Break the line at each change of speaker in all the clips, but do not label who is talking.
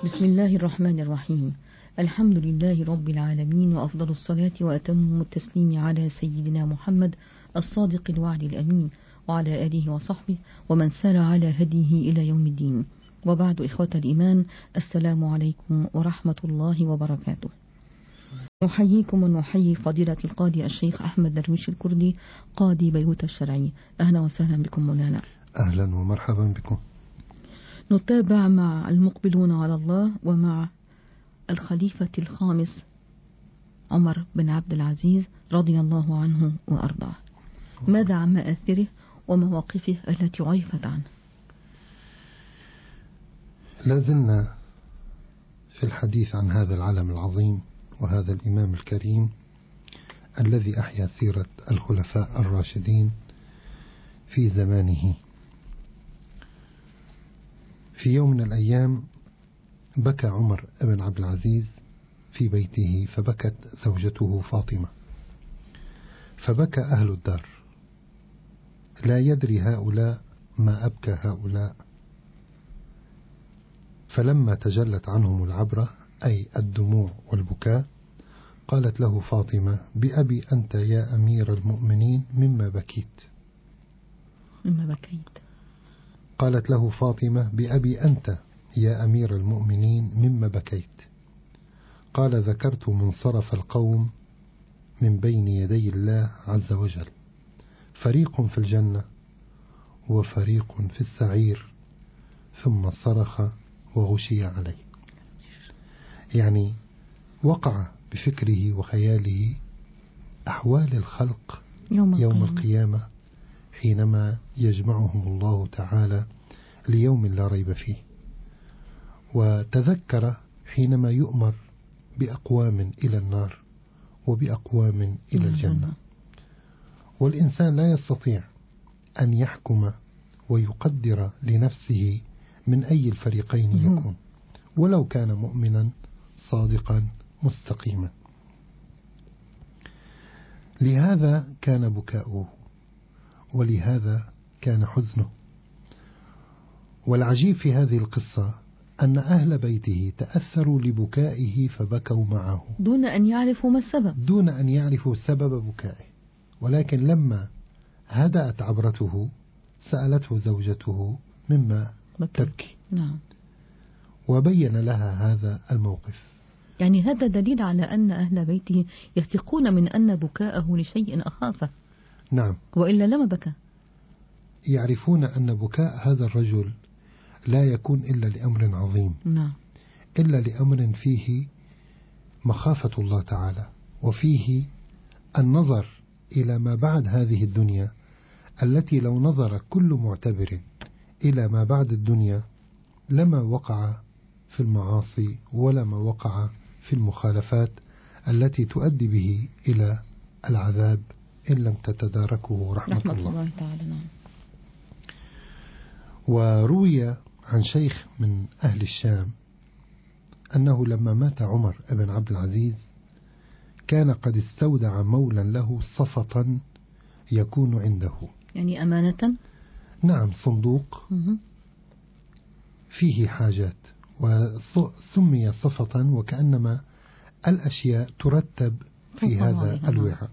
بسم الله الرحمن الرحيم. الحمد لله رب العالمين، وأفضل الصلاة وأتم التسليم على سيدنا محمد الصادق الوعد الأمين، وعلى آله وصحبه ومن سار على هديه إلى يوم الدين. وبعد، إخوة الإيمان، السلام عليكم ورحمة الله وبركاته. نحييكم ونحيي فضيلة القاضي الشيخ أحمد درويش الكردي، قاضي بيروت الشرعي. أهلا وسهلا بكم مولانا.
أهلا ومرحبا بكم.
نتابع مع المقبلون على الله ومع الخليفة الخامس عمر بن عبد العزيز رضي الله عنه وأرضاه. ماذا عن مآثره ومواقفه التي عرفت عنه؟
لازلنا في الحديث عن هذا العلم العظيم وهذا الإمام الكريم الذي أحيا سيرة الخلفاء الراشدين في زمانه. في يوم من الأيام بكى عمر بن عبد العزيز في بيته، فبكت زوجته فاطمة، فبكى أهل الدار، لا يدري هؤلاء ما أبكى هؤلاء. فلما تجلت عنهم العبرة أي الدموع والبكاء، قالت له فاطمة: بأبي أنت يا أمير المؤمنين مما بكيت.
مما بكيت.
قالت له فاطمة: بأبي أنت يا أمير المؤمنين مما بكيت. قال: ذكرت منصرف القوم من بين يدي الله عز وجل، فريق في الجنة وفريق في السعير، ثم صرخ وغشي عليه. يعني وقع بفكره وخياله أحوال الخلق يوم القيامة حينما يجمعهم الله تعالى ليوم لا ريب فيه، وتذكر حينما يؤمر بأقوام إلى النار وبأقوام إلى الجنة. والإنسان لا يستطيع أن يحكم ويقدر لنفسه من أي الفريقين يكون، ولو كان مؤمنا صادقا مستقيما. لهذا كان بكاؤه، ولهذا كان حزنه. والعجيب في هذه القصة أن أهل بيته تأثروا لبكائه فبكوا معه
دون أن يعرفوا ما السبب،
دون أن يعرفوا سبب بكائه. ولكن لما هدأت عبرته سألته زوجته: مما تبكي؟
نعم.
وبين لها هذا الموقف.
يعني هذا دليل على أن أهل بيته يثقون من أن بكاءه لشيء أخافه.
نعم.
وإلا لما بكى.
يعرفون أن بكاء هذا الرجل لا يكون إلا لأمر عظيم.
نعم.
إلا لأمر فيه مخافة الله تعالى، وفيه النظر إلى ما بعد هذه الدنيا، التي لو نظر كل معتبر إلى ما بعد الدنيا لما وقع في المعاصي ولما وقع في المخالفات التي تؤدي به إلى العذاب إن لم تتداركه رحمة الله
تعالى. نعم.
وروي عن شيخ من أهل الشام أنه لما مات عمر بن عبد العزيز كان قد استودع مولا له صفة يكون عنده،
يعني أمانة.
نعم، صندوق فيه حاجات، وسمي صفة وكأنما الأشياء ترتب في هذا الوعاء.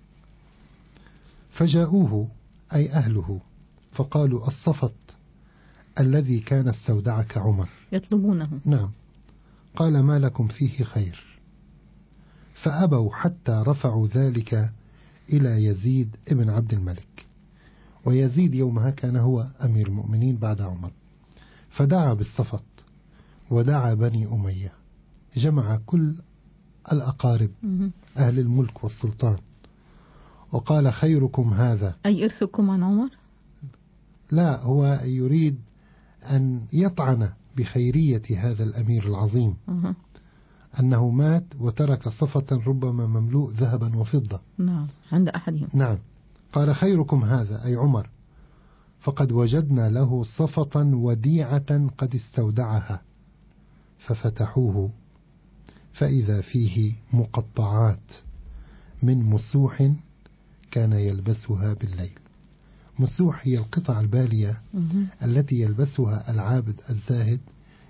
فجاءوه أي أهله فقالوا: الصفت الذي كان استودعك عمر،
يطلبونه.
نعم. قال: ما لكم فيه خير. فأبوا حتى رفعوا ذلك إلى يزيد ابن عبد الملك، ويزيد يومها كان هو أمير المؤمنين بعد عمر. فدعا بالصفت ودعا بني أمية، جمع كل الأقارب أهل الملك والسلطان، وقال: خيركم هذا.
أي إرثكم عن عمر؟
لا، هو يريد أن يطعن بخيرية هذا الأمير العظيم، أنه مات وترك صفة ربما مملوء ذهبا وفضة.
نعم، عند أحدهم.
نعم. قال: خيركم هذا أي عمر، فقد وجدنا له صفة وديعة قد استودعها. ففتحوه فإذا فيه مقطعات من مسوح كان يلبسها بالليل. مسوح هي القطع البالية التي يلبسها العابد الزاهد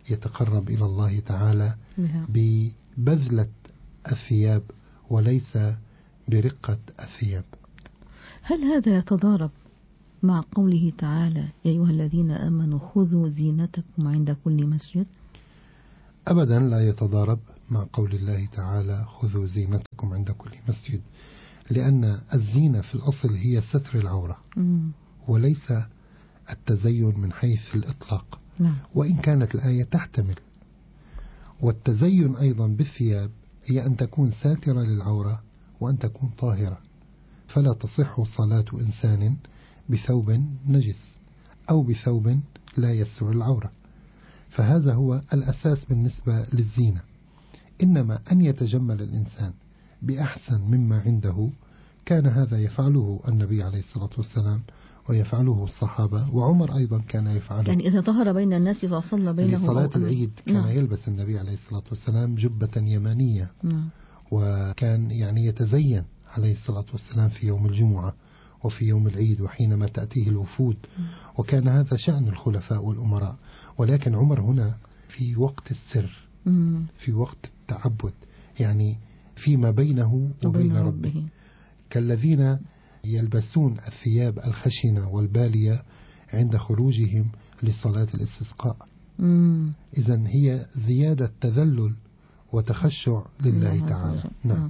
يتقرب إلى الله تعالى ببذلة الثياب وليس برقة الثياب.
هل هذا يتضارب مع قوله تعالى يا أيها الذين آمنوا خذوا زينتكم عند كل مسجد؟
أبدا لا يتضارب مع قول الله تعالى خذوا زينتكم عند كل مسجد، لأن الزينة في الأصل هي ستر العورة وليس التزين من حيث الإطلاق. وإن كانت الآية تحتمل. والتزين أيضا بالثياب هي أن تكون ساترة للعورة وأن تكون طاهرة، فلا تصح صلاة إنسان بثوب نجس أو بثوب لا يستر العورة. فهذا هو الأساس بالنسبة للزينة. إنما أن يتجمل الإنسان بأحسن مما عنده كان هذا يفعله النبي عليه الصلاة والسلام ويفعله الصحابة، وعمر أيضا كان يفعله.
يعني إذا ظهر بين الناس فصلى بينهم
لصلاة العيد كان يلبس النبي عليه الصلاة والسلام جبة يمانية وكان يعني يتزين عليه الصلاة والسلام في يوم الجمعة وفي يوم العيد وحينما تأتيه الوفود. وكان هذا شأن الخلفاء والأمراء. ولكن عمر هنا في وقت السر، في وقت التعبد، يعني فيما بينه وبين ربه، كالذين يلبسون الثياب الخشنة والبالية عند خروجهم لصلاة الاستسقاء. إذن هي زيادة تذلل وتخشع لله تعالى. نعم.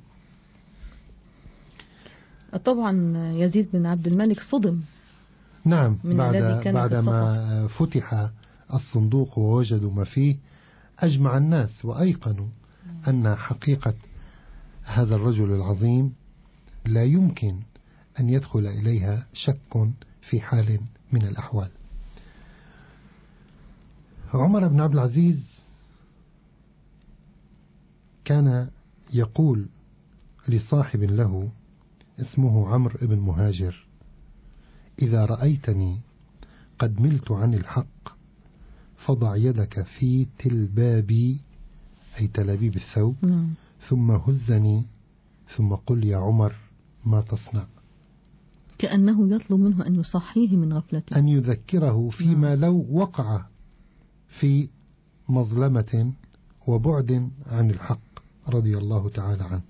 طبعا يزيد بن عبد الملك صدم.
نعم، بعدما فتح الصندوق ووجدوا ما فيه أجمع الناس وأيقنوا أن حقيقة هذا الرجل العظيم لا يمكن أن يدخل إليها شك في حال من الأحوال. عمر بن عبد العزيز كان يقول لصاحب له اسمه عمرو بن مهاجر إذا رأيتني قد ملت عن الحق فضع يدك في تلبابي أي تلابيب الثوب ثم هزني ثم قل يا عمر ما تصنع.
كأنه يطلب منه أن يصحيه من غفلته،
أن يذكره فيما لو وقع في مظلمة وبعد عن الحق رضي الله تعالى عنه.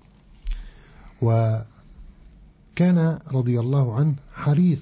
وكان رضي الله عنه حريص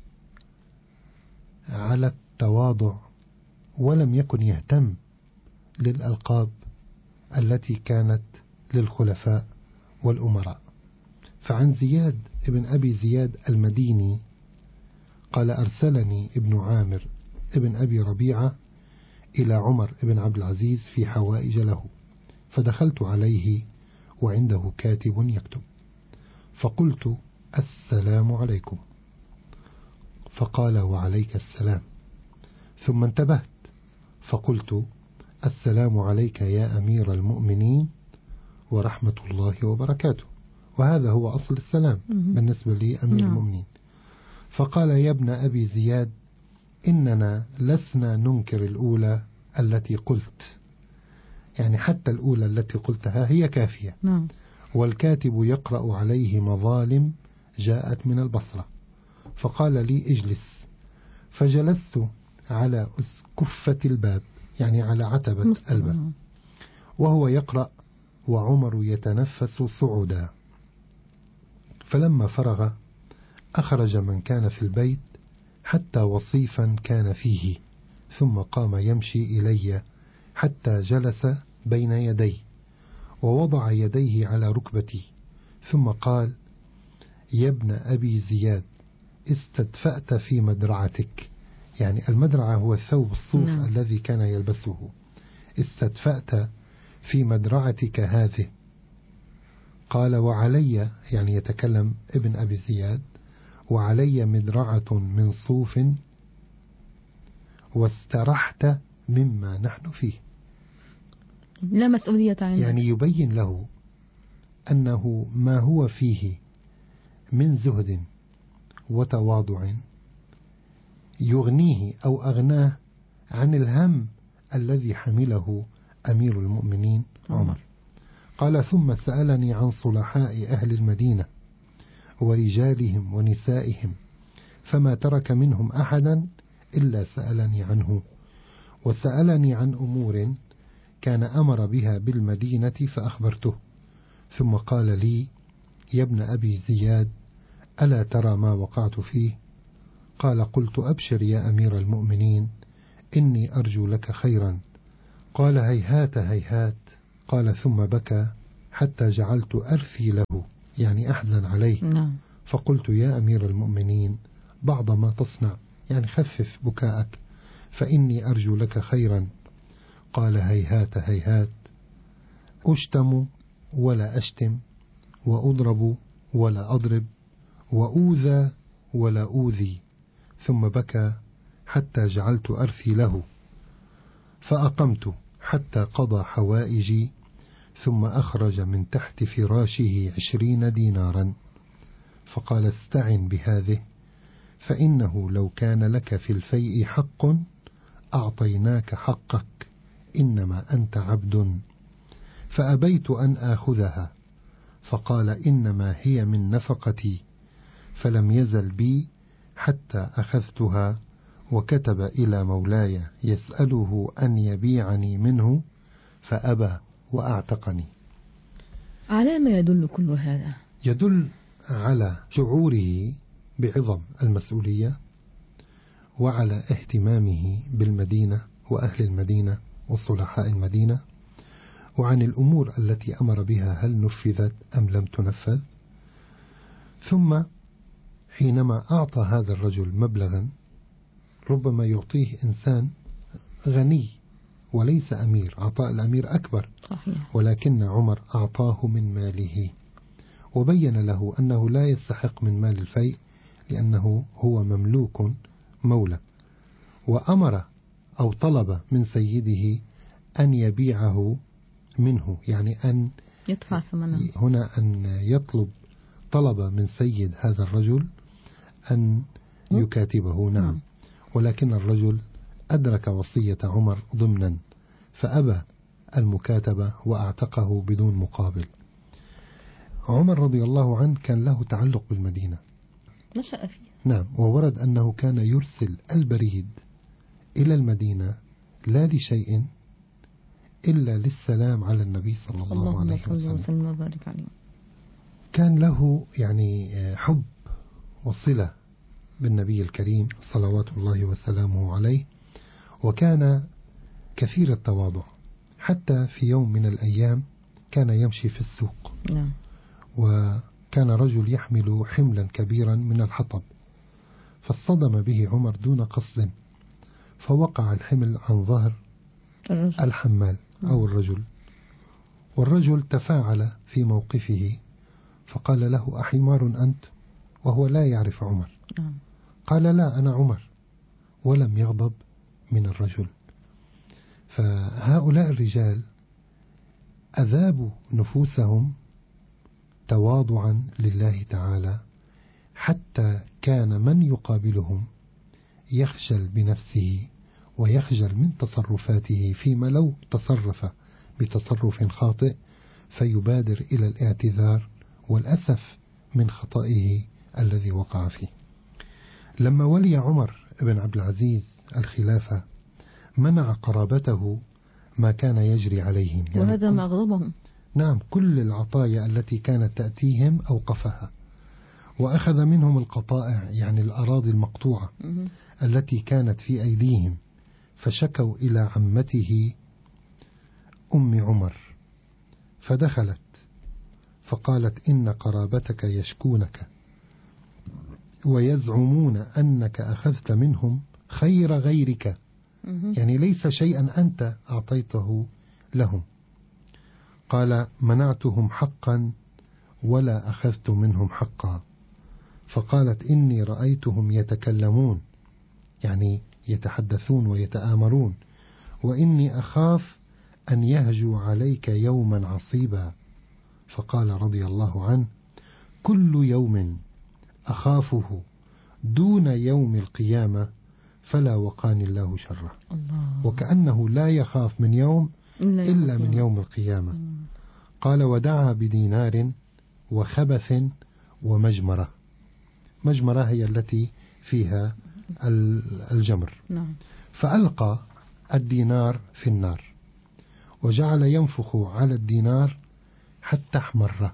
على التواضع ولم يكن يهتم للألقاب التي كانت للخلفاء والأمراء. فعن زياد ابن أبي زياد المديني قال أرسلني ابن عامر ابن أبي ربيعة إلى عمر بن عبد العزيز في حوائج له، فدخلت عليه وعنده كاتب يكتب، فقلت السلام عليكم، فقال وعليك السلام، ثم انتبهت فقلت السلام عليك يا أمير المؤمنين ورحمة الله وبركاته، وهذا هو أصل السلام بالنسبة لي أمير المؤمنين. فقال يا ابن أبي زياد إننا لسنا ننكر الأولى التي قلت، يعني حتى الأولى التي قلتها هي كافية. والكاتب يقرأ عليه مظالم جاءت من البصرة. فقال لي اجلس، فجلست على أسكفة الباب، يعني على عتبة الباب، وهو يقرأ وعمر يتنفس صعودا. فلما فرغ أخرج من كان في البيت حتى وصيفا كان فيه، ثم قام يمشي إلي حتى جلس بين يدي ووضع يديه على ركبتي، ثم قال يا ابن أبي زياد استدفأت في مدرعتك، يعني المدرعة هو الثوب الصوف الذي كان يلبسه، استدفأت في مدرعتك هذه. قال وعلي، يعني يتكلم ابن أبي زياد، وعلي مدرعة من صوف واسترحت مما نحن فيه،
لا مسؤولية عندك.
يعني يبين له أنه ما هو فيه من زهد وتواضع يغنيه أو أغناه عن الهم الذي حمله أمير المؤمنين عمر. قال ثم سألني عن صلحاء أهل المدينة ورجالهم ونسائهم، فما ترك منهم أحدا إلا سألني عنه، وسألني عن أمور كان أمر بها بالمدينة فأخبرته، ثم قال لي: يا ابن أبي زياد، ألا ترى ما وقعت فيه؟ قال: قلت: أبشر يا أمير المؤمنين، إني أرجو لك خيرا. قال: هيهات هيهات. قال: ثم بكى حتى جعلت أرثي له، يعني أحزن عليه. فقلت: يا أمير المؤمنين، بعض ما تصنع، يعني خفف بكاءك، فإني أرجو لك خيرا. قال: هيهات هيهات، أشتم ولا أشتم، وأضرب ولا أضرب، وأوذى ولا أوذي. ثم بكى حتى جعلت أرثي له، فأقمت حتى قضى حوائجي، ثم أخرج من تحت فراشه 20 دينارا، فقال: استعن بهذه، فإنه لو كان لك في الفيء حق أعطيناك حقك، إنما أنت عبد. فأبيت أن آخذها، فقال: إنما هي من نفقتي. فلم يزل بي حتى أخذتها، وكتب إلى مولاي يسأله أن يبيعني منه، فأبى وأعتقني.
على ما يدل كل هذا؟
يدل على شعوره بعظم المسؤولية، وعلى اهتمامه بالمدينة وأهل المدينة وصلحاء المدينة، وعن الأمور التي أمر بها هل نفذت أم لم تنفذ. ثم حينما أعطى هذا الرجل مبلغا ربما يعطيه إنسان غني وليس أمير، عطاء الأمير أكبر،
صحيح.
ولكن عمر أعطاه من ماله، وبين له أنه لا يستحق من مال الفيء لأنه هو مملوك مولى، وأمر أو طلب من سيده أن يبيعه منه، يعني أن
يدفع ثمنه،
هنا أن يطلب طلب من سيد هذا الرجل أن يكاتبه. نعم. ولكن الرجل أدرك وصية عمر ضمنا، فأبى المكاتبة وأعتقه بدون مقابل. عمر رضي الله عنه كان له تعلق بالمدينة،
نشأ فيها.
نعم. وورد أنه كان يرسل البريد إلى المدينة لا لشيء إلا للسلام على النبي صلى الله عليه وسلم
وبارك عليه.
كان له يعني حب وصلة بالنبي الكريم صلوات الله وسلامه عليه، وكان كثير التواضع، حتى في يوم من الأيام كان يمشي في السوق، وكان رجل يحمل حملا كبيرا من الحطب، فاصطدم به عمر دون قصد، فوقع الحمل عن ظهر الحمال أو الرجل، والرجل تفاعل في موقفه فقال له: أحمار أنت؟ وهو لا يعرف عمر. قال: لا، أنا عمر، ولم يغضب من الرجل. فهؤلاء الرجال أذابوا نفوسهم تواضعا لله تعالى، حتى كان من يقابلهم يخجل بنفسه ويخجل من تصرفاته، فيما لو تصرف بتصرف خاطئ فيبادر إلى الاعتذار والأسف من خطئه الذي وقع فيه. لما ولي عمر بن عبد العزيز الخلافة منع قرابته ما كان يجري عليهم، يعني
وهذا ما أغضبهم.
نعم، كل العطايا التي كانت تأتيهم أوقفها، وأخذ منهم القطائع، يعني الأراضي المقطوعة التي كانت في أيديهم، فشكوا إلى عمته أم عمر، فدخلت فقالت: إن قرابتك يشكونك ويزعمون أنك أخذت منهم خير غيرك، يعني ليس شيئا أنت أعطيته لهم. قال: منعتهم حقا ولا أخذت منهم حقا. فقالت: إني رأيتهم يتكلمون، يعني يتحدثون ويتآمرون، وإني أخاف أن يهجوا عليك يوما عصيبا. فقال رضي الله عنه: كل يوم أخافه دون يوم القيامة فلا وقاني الله شره. وكأنه لا يخاف من يوم إلا من يوم القيامة. قال: ودعا بدينار وخبث ومجمرة. مجمرة هي التي فيها الجمر. فألقى الدينار في النار، وجعل ينفخ على الدينار حتى احمر،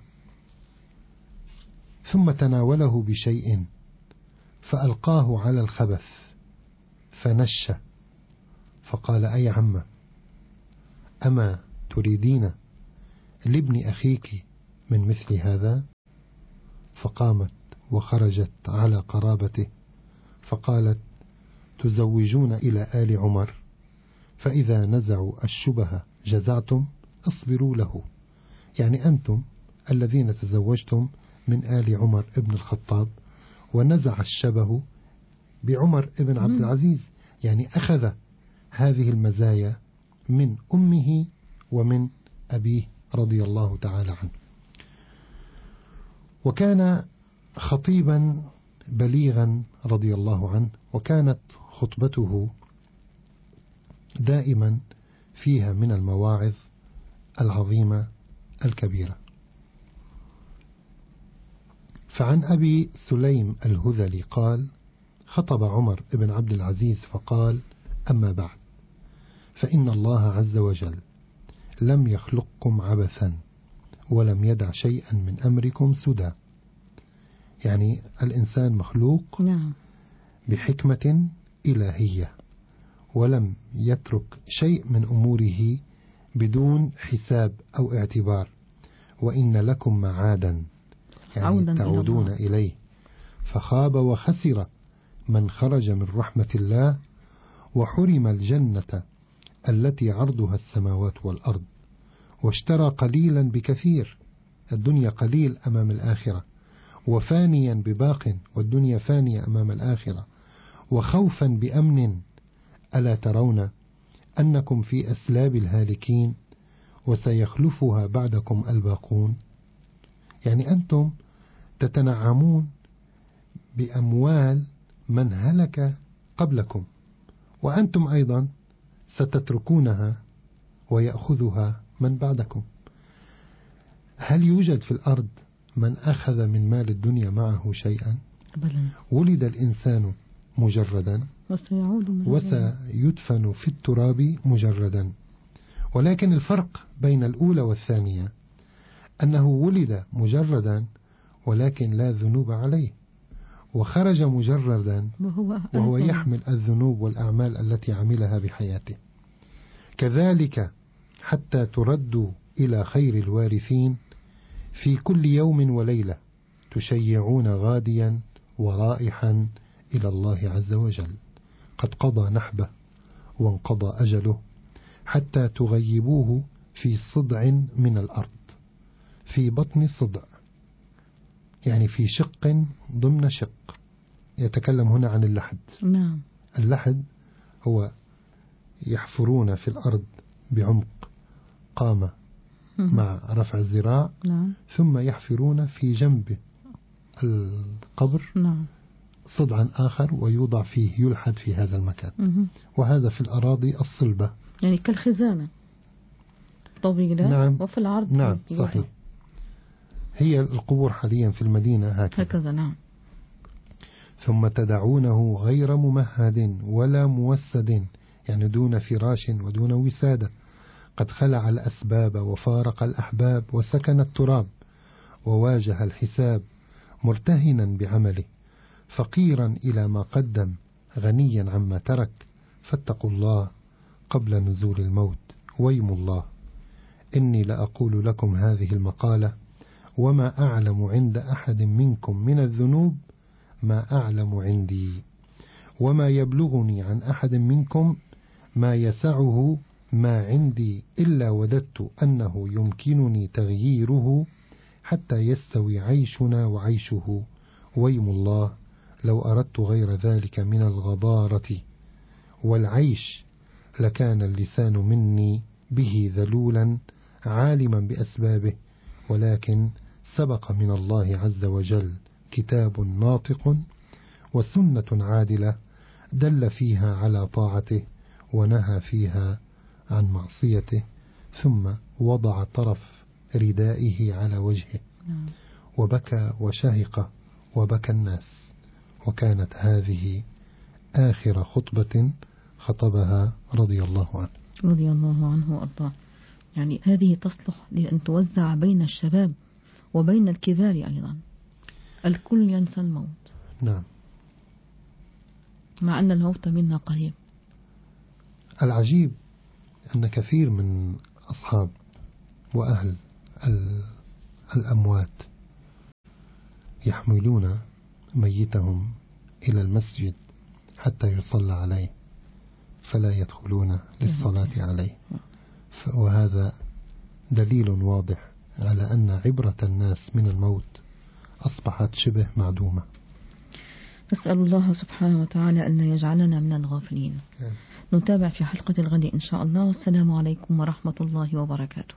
ثم تناوله بشيء فألقاه على الخبث فنش، فقال: أي عمه، أما تريدين لابن أخيك من مثل هذا؟ فقامت وخرجت على قرابته فقالت: تزوجون إلى آل عمر، فإذا نزعوا الشبه جزعتم، اصبروا له. يعني أنتم الذين تزوجتم من آل عمر ابن الخطاب، ونزع الشبه بعمر ابن عبد العزيز، يعني أخذ هذه المزايا من أمه ومن أبيه رضي الله تعالى عنه. وكان خطيبا بليغا رضي الله عنه، وكانت خطبته دائما فيها من المواعظ العظيمة الكبيرة. فعن أبي سليم الهذلي قال: خطب عمر بن عبد العزيز فقال: أما بعد، فإن الله عز وجل لم يخلقكم عبثا، ولم يدع شيئا من أمركم سدى. يعني الإنسان مخلوق بحكمة إلهية، ولم يترك شيء من أموره بدون حساب أو اعتبار. وإن لكم معادا، يعني تعودون إليه. فخاب وخسر من خرج من رحمة الله وحرم الجنة التي عرضها السماوات والأرض، واشترى قليلا بكثير. الدنيا قليل أمام الآخرة، وفانيا بباق، والدنيا فانية أمام الآخرة. وخوفا بأمن، ألا ترون أنكم في أسلاب الهالكين وسيخلفها بعدكم الباقون؟ يعني أنتم تتنعمون بأموال من هلك قبلكم، وأنتم أيضا ستتركونها ويأخذها من بعدكم. هل يوجد في الأرض من أخذ من مال الدنيا معه شيئا؟ ولد الإنسان مجردا وسيدفن في التراب مجردا. ولكن الفرق بين الأولى والثانية أنه ولد مجردا ولكن لا ذنوب عليه، وخرج مجردا وهو يحمل الذنوب والأعمال التي عملها بحياته. كذلك حتى تردوا إلى خير الوارثين في كل يوم وليلة، تشيعون غاديا ورائحا إلى الله عز وجل، قد قضى نحبه وانقضى أجله، حتى تغيبوه في صدع من الأرض، في بطن صدع، يعني في شق ضمن شق. يتكلم هنا عن اللحد.
نعم.
اللحد هو يحفرون في الأرض بعمق قامة مع رفع الذراع.
نعم.
ثم يحفرون في جنب القبر.
نعم.
صدعا آخر ويوضع فيه، يلحد في هذا المكان. وهذا في الأراضي الصلبة،
يعني كالخزانة طويلة.
نعم.
وفي العرض.
نعم صحيح. هي القبور حاليا في المدينة هكذا.
نعم.
ثم تدعونه غير ممهد ولا موسد، يعني دون فراش ودون وسادة، قد خلع الأسباب وفارق الأحباب، وسكن التراب وواجه الحساب، مرتهنا بعمله، فقيرا إلى ما قدم، غنيا عما ترك. فاتقوا الله قبل نزول الموت، ويم الله. إني لأقول لكم هذه المقالة وما أعلم عند أحد منكم من الذنوب ما أعلم عندي، وما يبلغني عن أحد منكم ما يسعه ما عندي، إلا وددت أنه يمكنني تغييره حتى يستوي عيشنا وعيشه. ويم الله لو أردت غير ذلك من الغبارة والعيش لكان اللسان مني به ذلولا عالما بأسبابه، ولكن سبق من الله عز وجل كتاب ناطق وسنة عادلة دل فيها على طاعته ونهى فيها عن معصيته. ثم وضع طرف ردائه على وجهه وبكى وشهق وبكى الناس. وكانت هذه آخر خطبة خطبها رضي الله عنه.
رضي الله عنه وأرضاه. يعني هذه تصلح لأن توزع بين الشباب وبين الكبار أيضا. الكل ينسى الموت.
نعم.
مع أن الموت منا قريب.
العجيب أن كثير من أصحاب وأهل الأموات يحملون ميتهم إلى المسجد حتى يصلى عليه فلا يدخلون للصلاة عليه. وهذا دليل واضح على أن عبرة الناس من الموت أصبحت شبه معدومة.
نسأل الله سبحانه وتعالى أن يجعلنا من الغافلين. نتابع في حلقة الغد إن شاء الله، والسلام عليكم ورحمة الله وبركاته.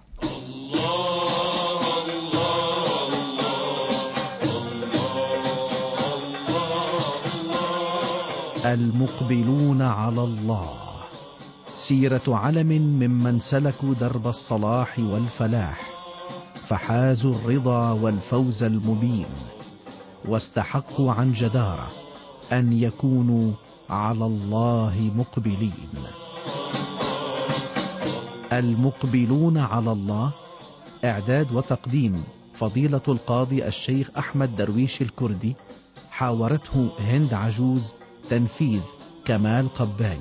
المقبلون على الله، سيرة علم ممن سلكوا درب الصلاح والفلاح، فحازوا الرضا والفوز المبين، واستحقوا عن جدارة أن يكونوا على الله مقبلين. المقبلون على الله، إعداد وتقديم فضيلة القاضي الشيخ أحمد درويش الكردي، حاورته هند عجوز، تنفيذ كمال قباني.